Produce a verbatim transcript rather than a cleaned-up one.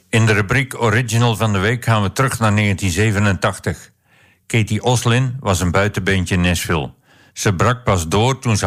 In de rubriek Original van de Week gaan we terug naar negentien zevenentachtig. Katie Oslin was een buitenbeentje in Nashville. Ze brak pas door toen ze